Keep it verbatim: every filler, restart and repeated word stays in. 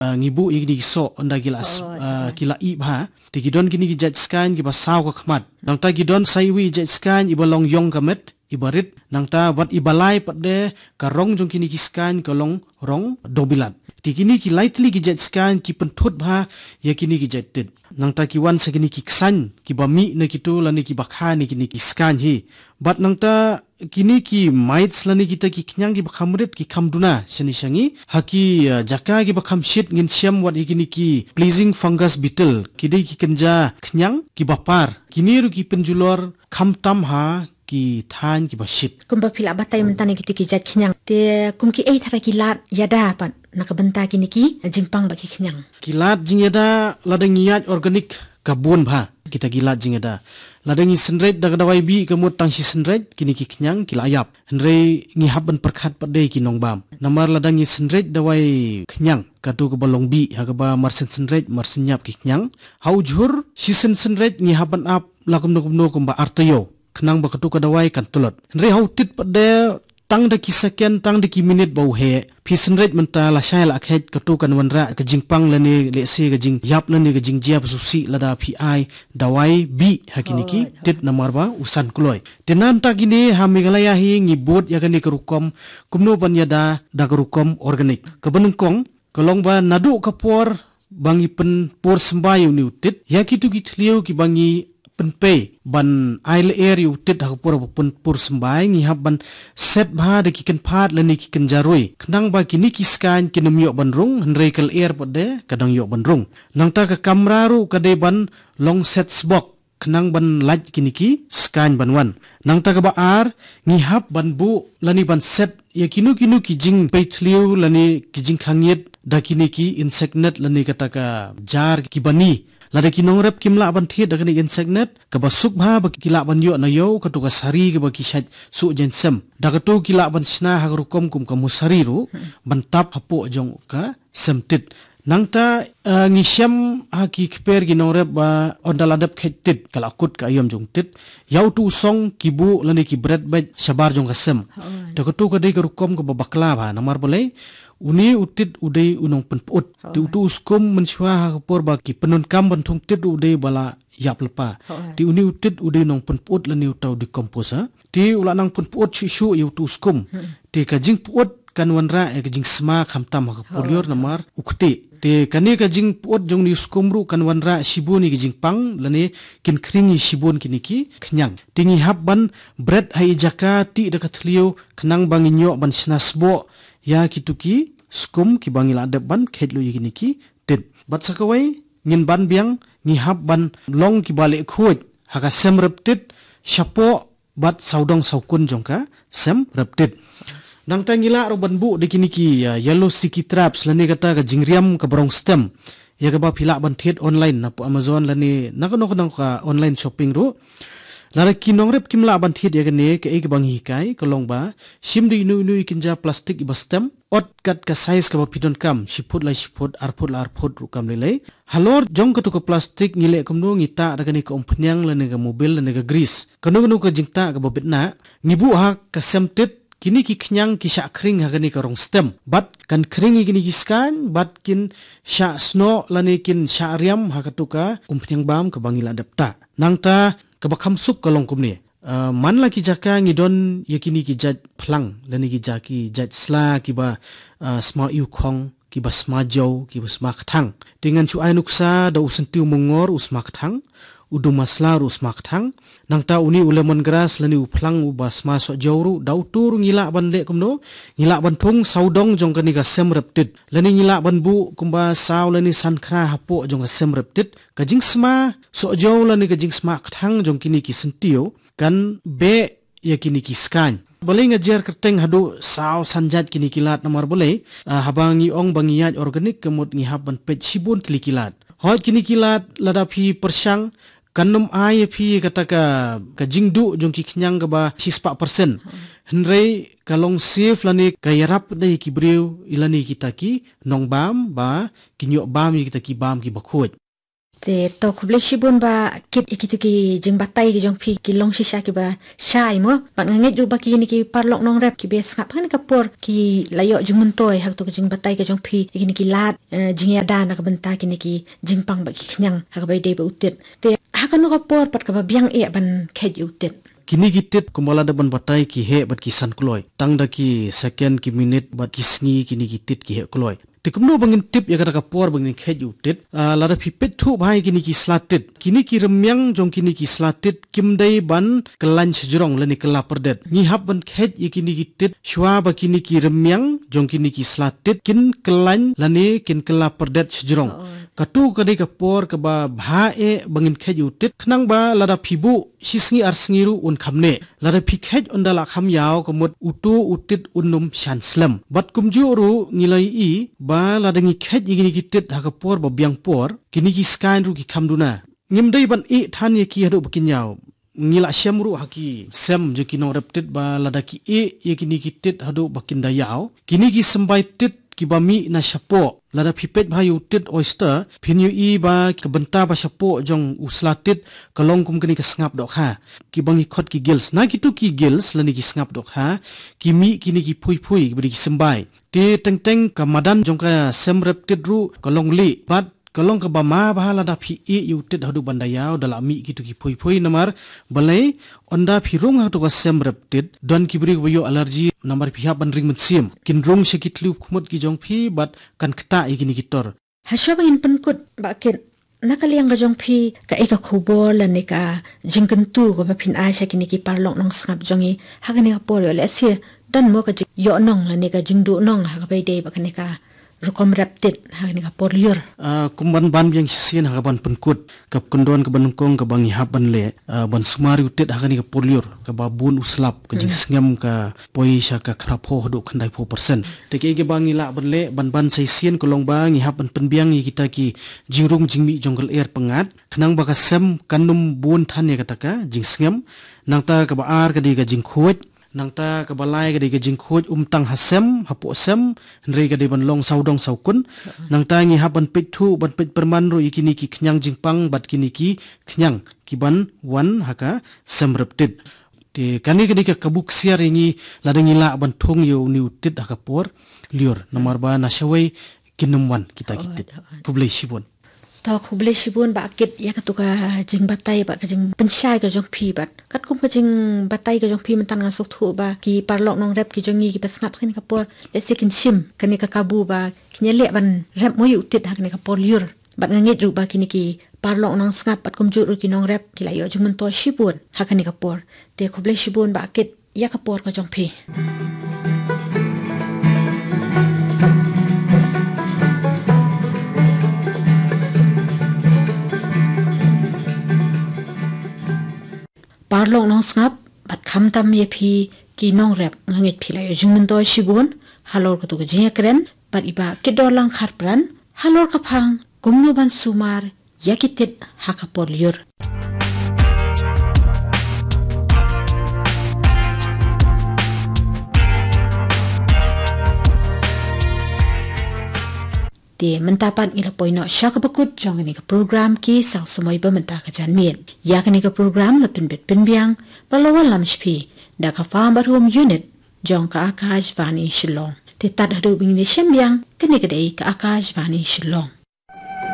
uh, ngibu igni so onda gila oh, uh, kila ibha ti gidon gini gijat skan giba saw ka khmat nang ta gidon saiwi jet skan iba long yong kamet ibarit nang ta wat ibalai pade ka rong jong kini kiskan ka long rong dobilat ti kini ki lightly gijet skan ki penthut bha ya kini gijet tit nang ta ki wan sa kini ki ksan ki bami na kitu lani ki bakha ni kini ki skan hi bat nang ta kini ki mites lani kita ki knyang ki bakhamrit ki khamduna shani shangi haki uh, jaka ki bakham shit ngin siam wat kini ki pleasing fungus beetle kidai ki kenja knyang ki bapar kini ru ki penjulor khamtam ha ki than ki bashit kumba phila batai mentani kitu ki jat knyang te kum ki ei thara ki lat yada pan nakabenta kini ki jingpang baki knyang kilat jingeda ladang niat organik kabun bha kita gilat jingeda ladang senret daga dawai bi kemut tang si senret kini ki knyang kilayap henre ngi haban perkhat padai ki nongbam namar ladang ni senret dawai knyang katu ke balong bi hagaba marsen senret marsen nyap ki knyang haujhur si sen senret ngi haban ap lakum nokum nokum ba artayo kenang ba katu kadawai kan tulot henre hautit padai tang de ki second tang de ki minute bau he phi senret menta la shai la khet katu kan wanra ka jingpang lani le se ka jing yap lani ka jing jia susi lada phi ai dawai bi hakini ki tit namar ba usan kloi tenam ta gini ha megalaya hi ngi bot ya kani kerukom kumno banyada da kerukom organik kebenengkong kolong ba nadu kapor bangi pen por sembayu ni utit ya kitu ki thlio ki bangi penpe ban ail air yu tit ha pur pun pur sembai ngi ban set bha de ki kan phat lani ki kan jaroi knang ba kini ki skan kinam yo ban rung henre kal air pade kadang yo ban rung nang ta ka kamera ru kade ban long set bok knang ban light kini ki skan ban wan nang ta ka ba ar ngi hap ban bu lani ban set ya kinu kinu ki jing peithliu lani ki jing khangiet da kini ki insect net lani kata ka jar ki bani lada ki nongrep kimla ban thiet da kani insect net ka basuk bha ba kila ban yo na yo ka to ka sari ka ba ki shat su jensem da ka to kila ban sna ha rukom kum ka musari ru ban tap hapo jong ka semtit nangta uh, ngisyam ha ki kper gi nongrep ba ondaladap khetit kala kut ka yom jong tit yau tu song kibu lani ki bread bed sabar jong ka sem da ka to ka dei ka rukom ka ba bakla ba namar boleh uni utit udai unong penput di utu uskum mensyua ha kapor ba ki penun kam bantung tit udai bala yap lepa di uni utit udai nong penput lani utau di komposa di ula nang penput shu yu tu uskum di ka jing put kan wanra e ka jing sma khamtam ha kapor yor namar ukti di kani ka jing put jong ni uskum ru kan wanra shibuni ki jing pang lani kin kringi shibun kini ki knyang tingi hab ban bread hai jaka ti da ka thlio khnang banginyo ban snasbo ya kituki skum ki bangila adep ban khetlu yini ki tit bat sakawai ngin ban biang ni hab ban long ki bale khut haka sem reptit shapo bat saudong saukun jongka sem reptit nang tangila ro ban bu de kini ki uh, yellow sticky traps lani kata ka jingriam ka brong stem ya ka ba phila ban thet online na po amazon lani nakono nang ka online shopping ro lara kinongrep kimla ban thit ya ne ke ek bang hi kai kolong ba shimdi nu nu kinja plastic ibastem ot kat ka size ka pidon kam shiput lai shiput arput lar phut ru kam le halor jong ka to ka plastic ngile komno ngita da kani ka ompnyang le ne ka mobil le ne ka grease kanu kanu ka jingta ka babitna ngibu ha ka semtit kini ki knyang ki sha kring ha kani ka rong stem bat kan kring kini ki skan bat kin sha snow lani kin sha riam ha ka to ka ompnyang bam ka bangila adapta nangta kabakham sup kalong kumni uh, man la ki jaka ngidon yakini ki jat phlang lani ki jaki jat sla ki ba uh, sma yu khong ki ba sma jo ki ba sma kthang dengan chu ai nuksa da usentiu mongor usma kthang udu masla ru usma kthang nangta uni ulemon grass lani u phlang u ba sma so jawru dau tur ngila ban le kumno ngila ban thung saudong jong kani ka sem reptit lani ngila ban bu kumba saw lani sankhra hapo jong ka sem reptit ka jing sma so jaw lani ka jing sma kthang jong kini ki sentio kan be ya kini ki skan boleh ngajar kerteng hadu saw sanjat kini kilat namar boleh uh, habangi ong bangiyat organik kemut ngihab ban pet sibun tli kilat hot kini kilat lada phi persang kanum ai phi kata ka ka jingdu jong ki knyang ka ba sixty percent henrei kalong safe lani kayarap dai ki breu ilani kita ki nongbam ba kinyo bam kita ki bam ki bakhot te to khuble shibun ba kit ikitu ki jing batai ki jong phi ki long shisha ki ba shai mo ban nget ru ba ki ni ki parlok nong rep ki be ngap kan kapor ki layo jung muntoy hak to ki jing batai ki jong phi ki ni ki lat jing ya dan ka benta ki ni ki jing pang ba ki khnyang hak bai de ba utit te hakan ko por pat ka ba biang e ban khet utit kini kitit kumala da ban batai ki he bat ki san kloi tang da ki second ki minute bat ki sngi kini kitit ki he kloi tikumno bangin tip ya kata kapor bangin khet utit lada pipet thu bhai kini ki slatit kini ki remyang jong kini ki slatit kimdai ban kelan sejrong lani kela perdet ni hab ban khet ye kini kitit shwa ba kini ki remyang jong kini ki slatit kin kelan lani kin kela perdet sejrong katu kadi kapor ke ba bha e bangin khet utit khnang ba lada phibu sisngi ar sngiru un khamne lada phikhet ondala kham yaw komot utu utit unnum shanslam bat kumju ru ngilai i ba lada ngi khet yigini kitit hakapor ba biang por kini ki skan ru ki khamduna ngimdai ban e than ye ki hadu bakin yaw ngila syam ru haki sem je kino reptit ba lada ki e ye kini kitit hadu bakin dayaw kini ki sembai tit ki bami na syapo lada pipet bhayu tit oyster pinyu i ba kebenta ba syapo jong uslatit kalong kum kini kesngap dok ha ki bangi khot ki gills na kitu ki gills lani ki sngap dok ha kimi kini ki phui phui beri ki sembai te teng teng kamadan jong ka semrep tit ru kalong li pat kalong ka bama bahala da phi e yutit hadu bandayau dala mi kitu ki phui phui namar balai onda phirung hatu ka semrep tit don ki beri bayo allergy namar pihak ban ring mensim kinrung sekitlu khumut ki jong phi bat kan kta igini kitor haswa bangin penkut bakin nakaliang ka jong phi ka eka khubol ani ka jingkentu ko ba phin ai sakini ki parlok nong ngap jongi hagani ka por le se dan mo ka yo nong ani ka jingdu nong ha ka bai dei ba kani ka rukom raptit hagani ka por liur kumban ban biang sien hagaban penkut kap kondon ka banungkong ka bangi haban le ban sumari utit hagani ka por liur ka babun uslap ka jing sngam ka poisha ka khrapo hadu khandai four percent teke ge bangi la ban le ban ban sai sien kolong bangi haban penbiang yi kita ki jingrung jingmi jonggal air pengat khnang ba ka sem kanum bun than ye kataka jing sngam nangta ka ba ar ka di ka jing khuat nangta ka balai ka di ka jing khuat umtang hasem hapo sem nrei ka di ban long saudong saukun nangta ngi haban pit thu ban pit perman ro ikini ki khnyang jingpang bat kini ki khnyang ki ban wan haka semreptit te kani kani ka kabuk siar ingi ladangi la ban thong yo ni utit haka por liur namar ba nasawai kinumwan kita kitit kublai shibon to khuble shibun ba kit ya ka tuka jing batai ba ka jing penshai ka jong phi bat kat kum ka jing batai ka jong phi mentan ngasuk thu ba ki parlok nong rep ki jongi ki pasngap kani ka por le sekin shim kani ka kabu ba kinyele ban rep mo yutit ha kani ka por liur bat ngangit ru ba kini ki parlok nong ngap pat kum ju ru ki nong rep ki la yo jumun to shibun ha kani ka por te khuble shibun ba kit ya ka por ka jong phi parlok nong ngap bat kham tam ye phi ki nong rep ngangit phi la yo jumun to shibun halor ko to ka jing kren bat iba kidolang kharpran halor ka phang kumno ban sumar yakitit hakapor liur te mentapan ila poino shaka bakut jong ni ka program ki saw sumoy ba menta ka janmien ya ka ni ka program la pinbit pinbiang balawan lam shpi da ka farm home unit jong ka akash vani shillong te tad hadu bing ni shembiang ka ni ka dei ka akash vani shillong